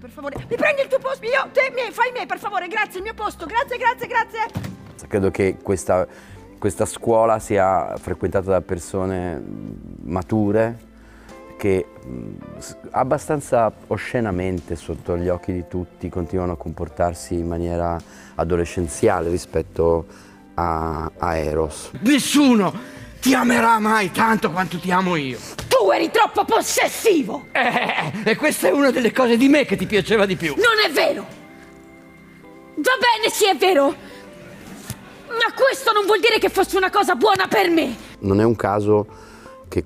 per favore. Mi prendi il tuo posto, fai me, per favore, grazie, il mio posto, grazie. Credo che questa scuola sia frequentata da persone mature che abbastanza oscenamente sotto gli occhi di tutti continuano a comportarsi in maniera adolescenziale rispetto a Eros. Nessuno ti amerà mai tanto quanto ti amo io. Tu eri troppo possessivo! E questa è una delle cose di me che ti piaceva di più. Non è vero! Va bene, sì, è vero! Ma questo non vuol dire che fosse una cosa buona per me! Non è un caso che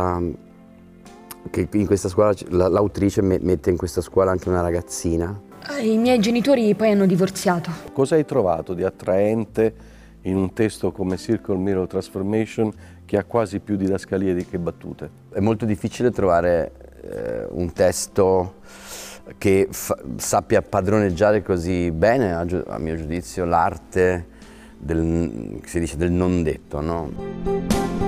in questa scuola l'autrice mette in questa scuola anche una ragazzina. I miei genitori poi hanno divorziato. Cosa hai trovato di attraente in un testo come Circle Mirror Transformation che ha quasi più didascalie che battute? È molto difficile trovare un testo che sappia padroneggiare così bene, a mio giudizio, l'arte del non detto, no?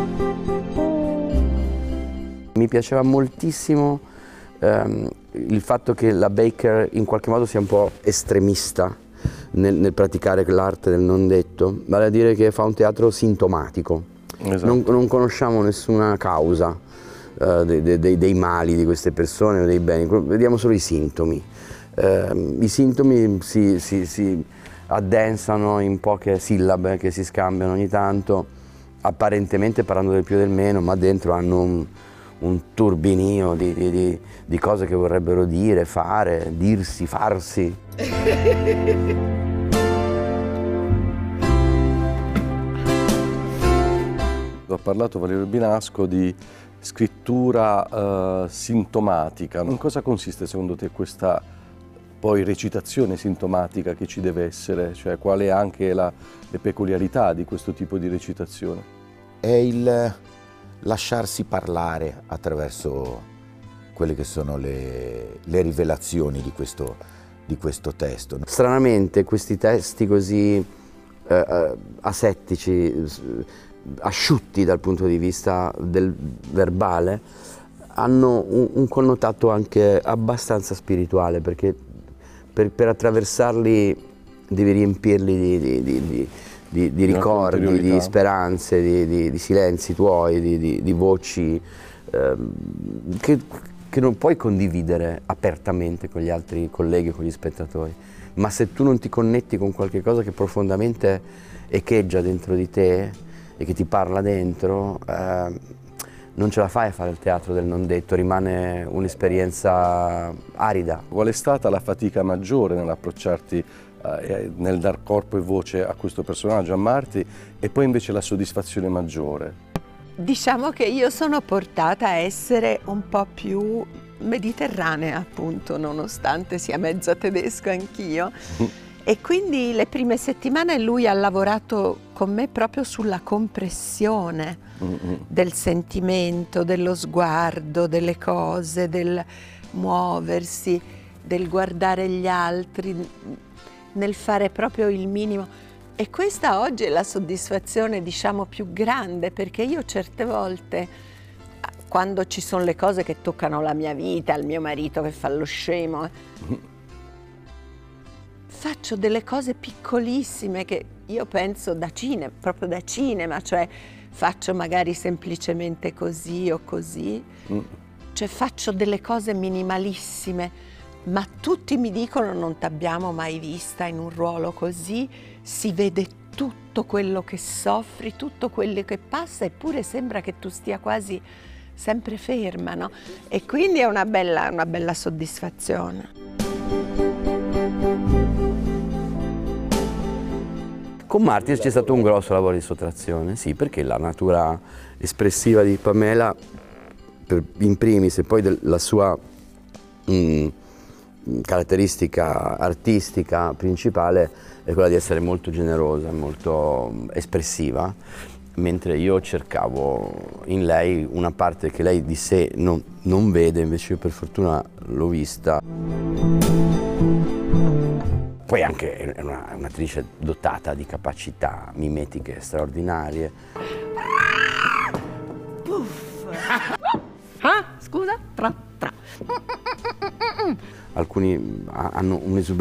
Mi piaceva moltissimo il fatto che la Baker in qualche modo sia un po' estremista nel praticare l'arte del non detto, vale a dire che fa un teatro sintomatico. Esatto. Non conosciamo nessuna causa dei mali di queste persone o dei beni, vediamo solo i sintomi. I sintomi si addensano in poche sillabe che si scambiano ogni tanto, apparentemente parlando del più e del meno, ma dentro hanno un turbinio di cose che vorrebbero dire, fare, dirsi, farsi. Ha parlato Valerio Binasco di scrittura sintomatica. In cosa consiste secondo te questa poi recitazione sintomatica che ci deve essere? Cioè qual è anche le peculiarità di questo tipo di recitazione? È il lasciarsi parlare attraverso quelle che sono le rivelazioni di questo testo. Stranamente questi testi così asettici, asciutti dal punto di vista del verbale, hanno un connotato anche abbastanza spirituale, perché per attraversarli devi riempirli di ricordi, di speranze, di silenzi tuoi, di voci che non puoi condividere apertamente con gli altri colleghi o con gli spettatori. Ma se tu non ti connetti con qualche cosa che profondamente echeggia dentro di te e che ti parla dentro, non ce la fai a fare il teatro del non detto, rimane un'esperienza arida. Qual è stata la fatica maggiore nell'approcciarti, nel dar corpo e voce a questo personaggio, a Marti, e poi invece la soddisfazione maggiore? Diciamo che io sono portata a essere un po' più mediterranea, appunto, nonostante sia mezza tedesco anch'io. E quindi le prime settimane lui ha lavorato con me proprio sulla compressione del sentimento, dello sguardo, delle cose, del muoversi, del guardare gli altri, nel fare proprio il minimo. E questa oggi è la soddisfazione, diciamo, più grande, perché io certe volte, quando ci sono le cose che toccano la mia vita, il mio marito che fa lo scemo, faccio delle cose piccolissime che io penso da cinema, proprio da cinema, cioè faccio magari semplicemente così o così, cioè faccio delle cose minimalissime, ma tutti mi dicono non t'abbiamo mai vista in un ruolo così, si vede tutto quello che soffri, tutto quello che passa, eppure sembra che tu stia quasi sempre ferma, no? E quindi è una bella soddisfazione. Con Marti c'è stato un grosso lavoro di sottrazione, sì, perché la natura espressiva di Pamela, in primis, e poi la sua caratteristica artistica principale è quella di essere molto generosa, molto espressiva, mentre io cercavo in lei una parte che lei di sé non vede, invece io per fortuna l'ho vista. Poi anche è un'attrice dotata di capacità mimetiche straordinarie. Puff. Ah, scusa? Tra. alcuni hanno un'esuberanza